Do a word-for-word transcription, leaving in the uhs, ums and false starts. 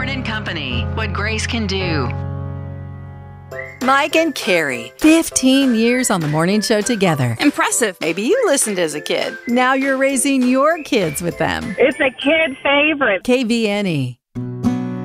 Byrne and Company, what Grace can do. Mike and Carrie, fifteen years on the morning show together. Impressive. Maybe you listened as a kid. Now you're raising your kids with them. It's a kid favorite. K V N E.